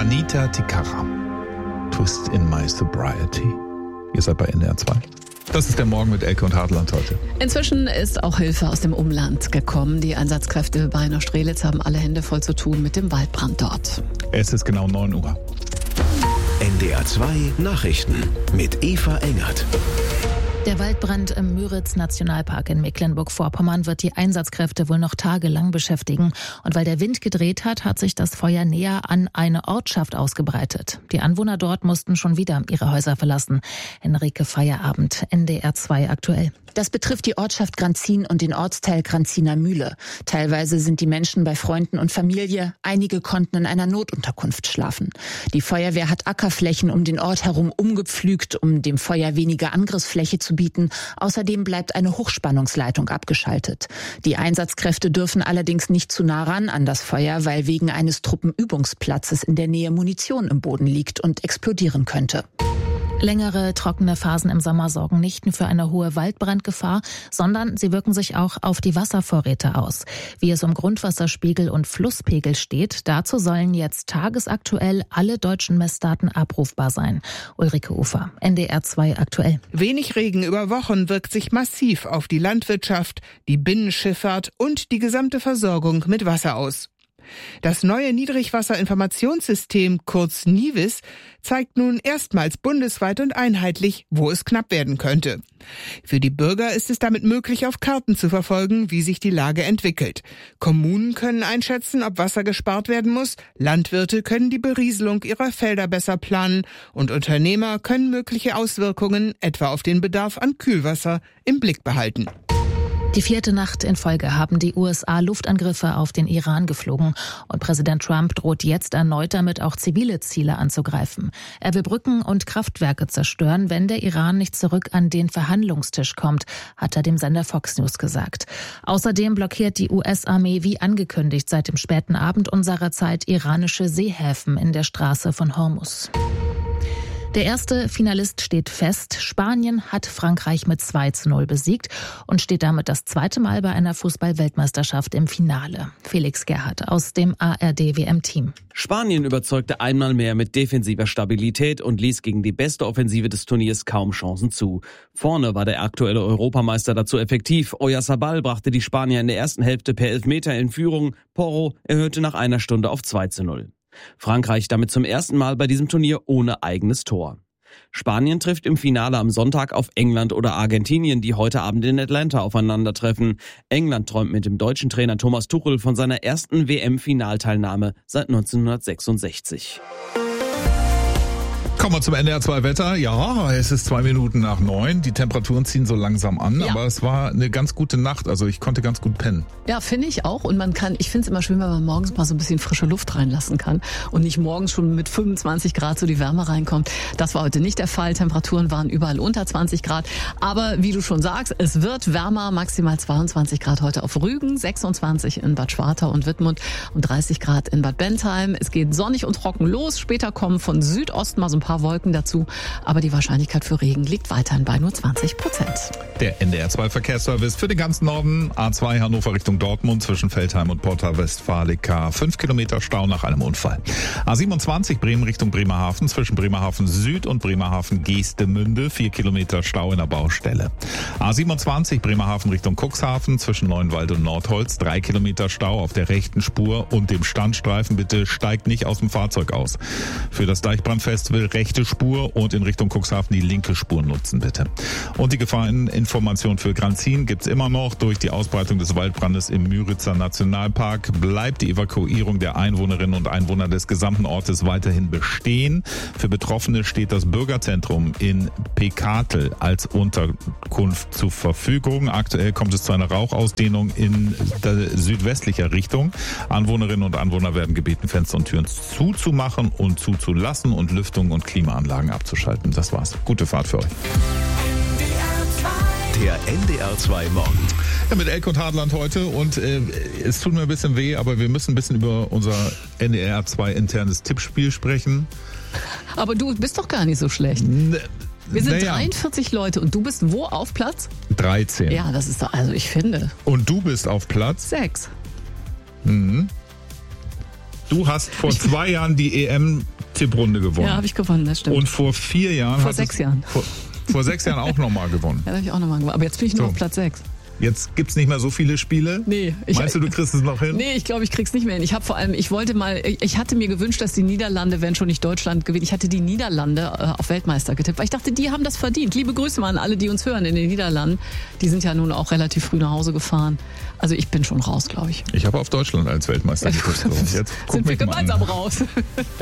Pranita Tikaram. Twist in My Sobriety. Ihr seid bei NDR 2. Das ist der Morgen mit Elke und Hartland heute. Inzwischen ist auch Hilfe aus dem Umland gekommen. Die Einsatzkräfte bei Neustrelitz haben alle Hände voll zu tun mit dem Waldbrand dort. Es ist genau 9 Uhr. NDR 2 Nachrichten mit Eva Engert. Der Waldbrand im Müritz-Nationalpark in Mecklenburg-Vorpommern wird die Einsatzkräfte wohl noch tagelang beschäftigen. Und weil der Wind gedreht hat sich das Feuer näher an eine Ortschaft ausgebreitet. Die Anwohner dort mussten schon wieder ihre Häuser verlassen. Henrike Feierabend, NDR 2 aktuell. Das betrifft die Ortschaft Granzin und den Ortsteil Granziner Mühle. Teilweise sind die Menschen bei Freunden und Familie. Einige konnten in einer Notunterkunft schlafen. Die Feuerwehr hat Ackerflächen um den Ort herum umgepflügt, um dem Feuer weniger Angriffsfläche zu bieten. Außerdem bleibt eine Hochspannungsleitung abgeschaltet. Die Einsatzkräfte dürfen allerdings nicht zu nah ran an das Feuer, weil wegen eines Truppenübungsplatzes in der Nähe Munition im Boden liegt und explodieren könnte. Längere, trockene Phasen im Sommer sorgen nicht nur für eine hohe Waldbrandgefahr, sondern sie wirken sich auch auf die Wasservorräte aus. Wie es um Grundwasserspiegel und Flusspegel steht, dazu sollen jetzt tagesaktuell alle deutschen Messdaten abrufbar sein. Ulrike Ufer, NDR 2 aktuell. Wenig Regen über Wochen wirkt sich massiv auf die Landwirtschaft, die Binnenschifffahrt und die gesamte Versorgung mit Wasser aus. Das neue Niedrigwasserinformationssystem, kurz NIWIS, zeigt nun erstmals bundesweit und einheitlich, wo es knapp werden könnte. Für die Bürger ist es damit möglich, auf Karten zu verfolgen, wie sich die Lage entwickelt. Kommunen können einschätzen, ob Wasser gespart werden muss, Landwirte können die Berieselung ihrer Felder besser planen und Unternehmer können mögliche Auswirkungen, etwa auf den Bedarf an Kühlwasser, im Blick behalten. Die 4. Nacht in Folge haben die USA Luftangriffe auf den Iran geflogen. Und Präsident Trump droht jetzt erneut damit, auch zivile Ziele anzugreifen. Er will Brücken und Kraftwerke zerstören, wenn der Iran nicht zurück an den Verhandlungstisch kommt, hat er dem Sender Fox News gesagt. Außerdem blockiert die US-Armee wie angekündigt seit dem späten Abend unserer Zeit iranische Seehäfen in der Straße von Hormuz. Der erste Finalist steht fest. Spanien hat Frankreich mit 2:0 besiegt und steht damit das zweite Mal bei einer Fußball-Weltmeisterschaft im Finale. Felix Gerhardt aus dem ARD-WM-Team. Spanien überzeugte einmal mehr mit defensiver Stabilität und ließ gegen die beste Offensive des Turniers kaum Chancen zu. Vorne war der aktuelle Europameister dazu effektiv. Oyarzabal brachte die Spanier in der ersten Hälfte per Elfmeter in Führung. Porro erhöhte nach einer Stunde auf 2:0. Frankreich damit zum ersten Mal bei diesem Turnier ohne eigenes Tor. Spanien trifft im Finale am Sonntag auf England oder Argentinien, die heute Abend in Atlanta aufeinandertreffen. England träumt mit dem deutschen Trainer Thomas Tuchel von seiner ersten WM-Finalteilnahme seit 1966. Kommen wir zum NDR 2 Wetter. Ja, es ist 2 Minuten nach 9. Die Temperaturen ziehen so langsam an, Ja. aber es war eine ganz gute Nacht. Also ich konnte ganz gut pennen. Ja, finde ich auch. Und ich finde es immer schön, wenn man morgens mal so ein bisschen frische Luft reinlassen kann und nicht morgens schon mit 25 Grad so die Wärme reinkommt. Das war heute nicht der Fall. Temperaturen waren überall unter 20 Grad. Aber wie du schon sagst, es wird wärmer. Maximal 22 Grad heute auf Rügen, 26 in Bad Schwartau und Wittmund und 30 Grad in Bad Bentheim. Es geht sonnig und trocken los. Später kommen von Südosten mal so ein paar Wolken dazu. Aber die Wahrscheinlichkeit für Regen liegt weiterhin bei nur 20%. Der NDR 2 Verkehrsservice für den ganzen Norden. A2 Hannover Richtung Dortmund zwischen Feldheim und Porta Westfalica. 5 Kilometer Stau nach einem Unfall. A27 Bremen Richtung Bremerhaven zwischen Bremerhaven Süd und Bremerhaven Geestemünde. 4 Kilometer Stau in der Baustelle. A27 Bremerhaven Richtung Cuxhaven zwischen Neuenwald und Nordholz. 3 Kilometer Stau auf der rechten Spur und dem Standstreifen. Bitte steigt nicht aus dem Fahrzeug aus. Für das Deichbrandfestival rechte Spur und in Richtung Cuxhaven die linke Spur nutzen, bitte. Und die Gefahreninformation für Granzin gibt's immer noch. Durch die Ausbreitung des Waldbrandes im Müritzer Nationalpark bleibt die Evakuierung der Einwohnerinnen und Einwohner des gesamten Ortes weiterhin bestehen. Für Betroffene steht das Bürgerzentrum in Pekatel als Unterkunft zur Verfügung. Aktuell kommt es zu einer Rauchausdehnung in südwestlicher Richtung. Anwohnerinnen und Anwohner werden gebeten, Fenster und Türen zuzumachen und zuzulassen und Lüftung und Klimaanlagen abzuschalten. Das war's. Gute Fahrt für euch. Der NDR 2 Morgen. Ja, mit Elke und Hartland heute und es tut mir ein bisschen weh, aber wir müssen ein bisschen über unser NDR 2 internes Tippspiel sprechen. Aber du bist doch gar nicht so schlecht. Wir sind 43 Leute und du bist wo auf Platz? 13. Ja, das ist doch, also ich finde. Und du bist auf Platz? 6. Mhm. Du hast vor 2 Jahren die EM Tipprunde gewonnen. Ja, habe ich gewonnen, das stimmt. Und vor 4 Jahren... Vor 6 Jahren. Vor 6 Jahren auch nochmal gewonnen. Ja, da habe ich auch nochmal gewonnen. Aber jetzt bin ich nur auf Platz 6. Jetzt gibt's nicht mehr so viele Spiele. Nee. Meinst du kriegst es noch hin? Nee, ich glaube, ich krieg's nicht mehr hin. Ich hatte mir gewünscht, dass die Niederlande, wenn schon nicht Deutschland gewinnt, ich hatte die Niederlande auf Weltmeister getippt, weil ich dachte, die haben das verdient. Liebe Grüße mal an alle, die uns hören in den Niederlanden. Die sind ja nun auch relativ früh nach Hause gefahren. Also ich bin schon raus, glaube ich. Ich habe auf Deutschland als Weltmeister getippt. So, jetzt sind wir gemeinsam raus.